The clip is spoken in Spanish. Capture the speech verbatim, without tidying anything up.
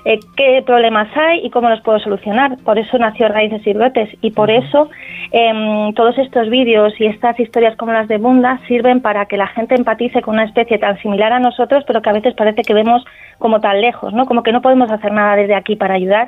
eh, qué problemas hay y cómo los puedo solucionar. Por eso nació Raíces y Brotes y por eso eh, todos estos vídeos y estas historias como las de Bunda sirven para que la gente empatice con una especie tan similar a nosotros, pero que a veces parece que vemos como tan lejos, ¿no? Como que no podemos hacer nada desde aquí para ayudar,